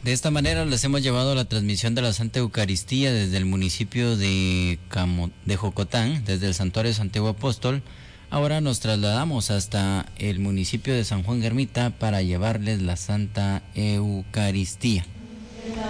De esta manera les hemos llevado la transmisión de la Santa Eucaristía desde el municipio de Jocotán, desde el Santuario Santiago Apóstol. Ahora nos trasladamos hasta el municipio de San Juan Ermita para llevarles la Santa Eucaristía.